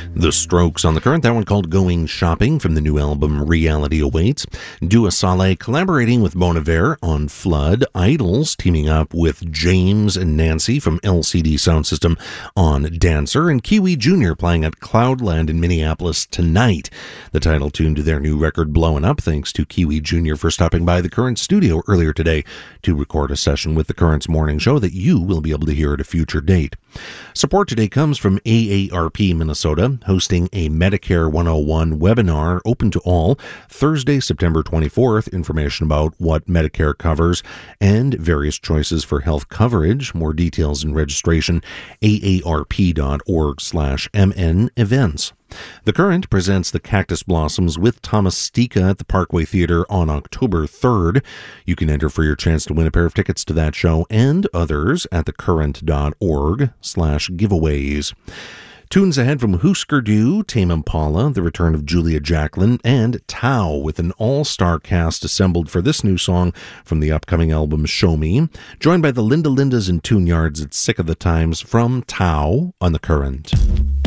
The Strokes on the Current, that one called Going Shopping from the new album Reality Awaits. Dua Saleh collaborating with Bon Iver on Flood. Idols teaming up with James and Nancy from LCD Soundsystem on Dancer. And Kiwi Jr. playing at Cloudland in Minneapolis tonight. The title tune to their new record Blowin' Up, thanks to Kiwi Jr. for stopping by the Current studio earlier today to record a session with the Current's morning show that you will be able to hear at a future date. Support today comes from AARP Minnesota, hosting a Medicare 101 webinar open to all Thursday, September 24th. Information about what Medicare covers and various choices for health coverage. More details and registration, aarp.org/MN events. The Current presents the Cactus Blossoms with Thomas Stika at the Parkway Theater on October 3rd. You can enter for your chance to win a pair of tickets to that show and others at thecurrent.org/giveaways. Tunes ahead from Husker Du, Tame Impala, the return of Julia Jacklin, and Tao with an all-star cast assembled for this new song from the upcoming album Show Me. Joined by the Linda Lindas and Tune Yards at Sick of the Times from Tao on the Current.